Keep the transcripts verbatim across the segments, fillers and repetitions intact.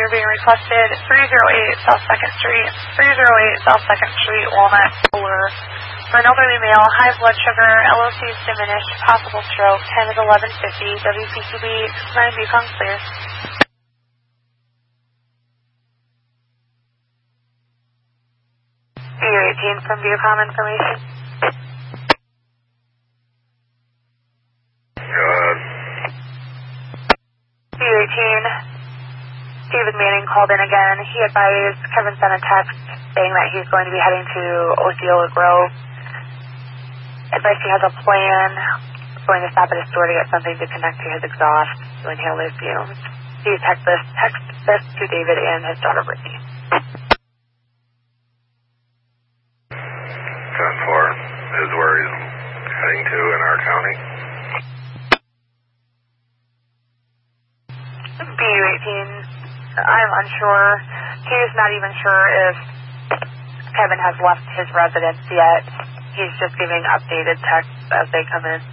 you're being requested three oh eight South second Street, three oh eight South second Street, Walnut, Fuller. For an elderly male, high blood sugar, L O Cs diminished, possible stroke, time is eleven fifty, W P C B, nine Bucon clear. B U eighteen from Bucom information. Good. B U eighteen, David Manning called in again. He advised Kevin sent a text saying that he's going to be heading to Osceola Grove. Advice he has a plan, going to stop at a store to get something to connect to his exhaust to inhale his fumes. Please text this, text this to David and his daughter Brittany. ten four is where he's heading to in our county. B U eighteen, I'm unsure. He's not even sure if Kevin has left his residence yet. He's just giving updated texts as they come in.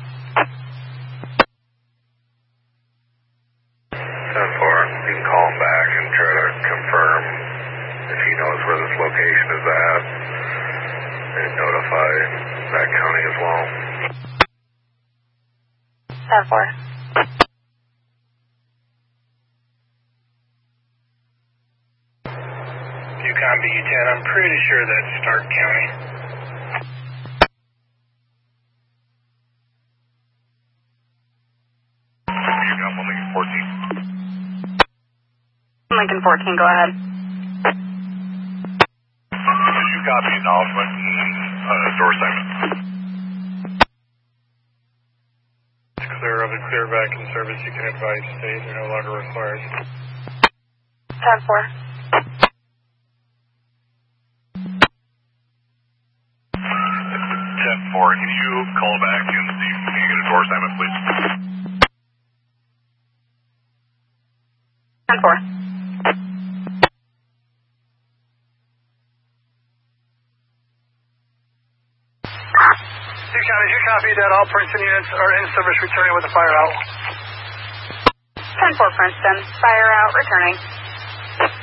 ten four, you can call him back and try to confirm if he knows where this location is at and notify that county as well. ten four. Bucom B U ten, I'm pretty sure that's Stark County. Bucom, Lincoln fourteen. Lincoln fourteen, go ahead. Did you copy acknowledgement and uh, door assignment? It's clear of it, clear back in service. You can advise state they're no longer required. ten four. ten four, can you call back and see if you can get a door assignment, please? ten four. Bucom, did you copy that all Princeton units are in service returning with the fire out? ten four Princeton, fire out, returning.